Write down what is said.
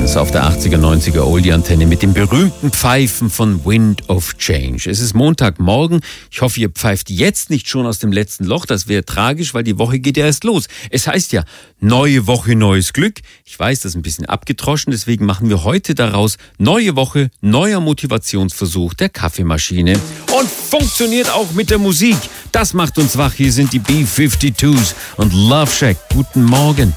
Beatles auf der 80er, 90er Oldie-Antenne mit dem berühmten Pfeifen von Wind of Change. Es ist Montagmorgen. Ich hoffe, ihr pfeift jetzt nicht schon aus dem letzten Loch. Das wäre tragisch, weil die Woche geht ja erst los. Es heißt ja, neue Woche, neues Glück. Ich weiß, das ist ein bisschen abgetroschen, deswegen machen wir heute daraus neue Woche, neuer Motivationsversuch der Kaffeemaschine. Und funktioniert auch mit der Musik. Das macht uns wach. Hier sind die B-52s und Love Shack. Guten Morgen.